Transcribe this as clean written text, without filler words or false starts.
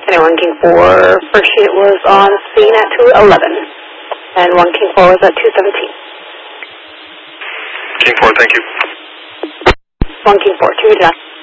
And 1 King 4, first unit was on scene at 2:11. And 1 King 4 was at 2:17. King 4, thank you. 1 King 4, 2 to 9.